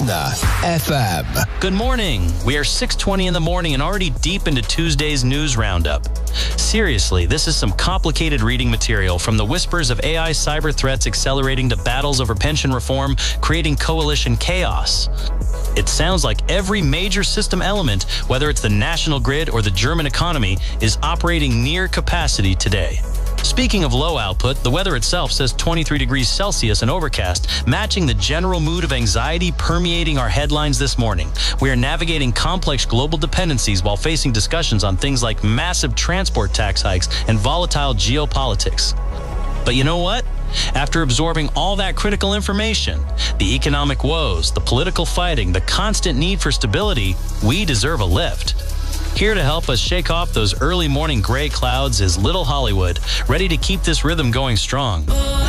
Banana FM. Good morning. We are 6:20 in the morning and already deep into Tuesday's news roundup. Seriously, this is some complicated reading material, from the whispers of AI cyber threats accelerating to battles over pension reform, creating coalition chaos. It sounds like every major system element, whether it's the national grid or the German economy, is operating near capacity today. Speaking of low output, the weather itself says 23 degrees Celsius and overcast, matching the general mood of anxiety permeating our headlines this morning. We are navigating complex global dependencies while facing discussions on things like massive transport tax hikes and volatile geopolitics. But you know what? After absorbing all that critical information, the economic woes, the political fighting, the constant need for stability, we deserve a lift. Here to help us shake off those early morning gray clouds is Little Hollywood, ready to keep this rhythm going strong.